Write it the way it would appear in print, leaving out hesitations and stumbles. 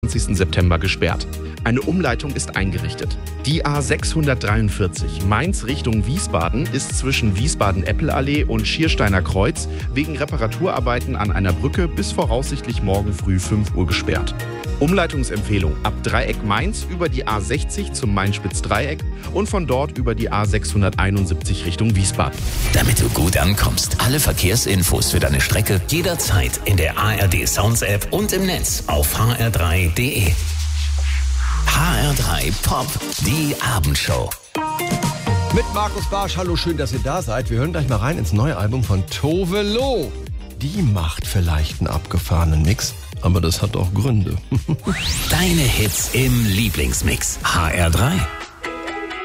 20. September gesperrt. Eine Umleitung ist eingerichtet. Die A643 Mainz Richtung Wiesbaden ist zwischen Wiesbaden-Eppelallee und Schiersteiner Kreuz wegen Reparaturarbeiten an einer Brücke bis voraussichtlich morgen früh 5 Uhr gesperrt. Umleitungsempfehlung: ab Dreieck Mainz über die A60 zum Main-Spitz-Dreieck und von dort über die A671 Richtung Wiesbaden. Damit du gut ankommst, alle Verkehrsinfos für deine Strecke jederzeit in der ARD Sounds App und im Netz auf hr3.de. HR3 Pop, die Abendshow. Mit Markus Barsch, hallo, schön, dass ihr da seid. Wir hören gleich mal rein ins neue Album von Tove Lo. Die macht vielleicht einen abgefahrenen Mix, aber das hat auch Gründe. Deine Hits im Lieblingsmix. HR3.